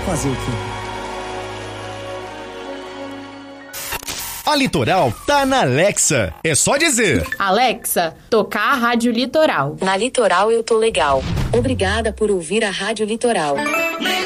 Fazer o quê? A Litoral tá na Alexa. É só dizer: Alexa, tocar a Rádio Litoral. Na Litoral eu tô legal. Obrigada por ouvir a Rádio Litoral.